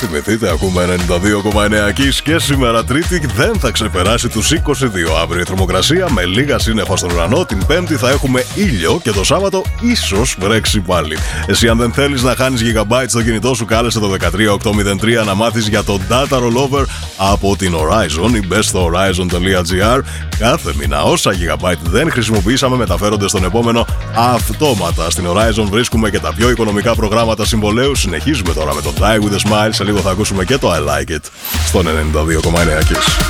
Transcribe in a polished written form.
Θυμηθείτε, ακούμε 92,9 Kiss και σήμερα Τρίτη δεν θα ξεπεράσει τους 22. Αύριο η θερμοκρασία με λίγα σύννεφα στον ουρανό. Την Πέμπτη θα έχουμε ήλιο και το Σάββατο ίσως βρέξει πάλι. Εσύ, αν δεν θέλεις να χάνεις gigabyte στο κινητό σου, κάλεσε το 13803 να μάθεις για το Data Rollover από την Horizon ή μπες στο horizon.gr. Κάθε μήνα όσα gigabyte δεν χρησιμοποιήσαμε μεταφέρονται στον επόμενο αυτόματα. Στην Horizon βρίσκουμε και τα πιο οικονομικά προγράμματα συμβολέου. Συνεχίζουμε τώρα με το Die With A Smile. Σε λίγο θα ακούσουμε και το I Like It στον 92,9 Kiss.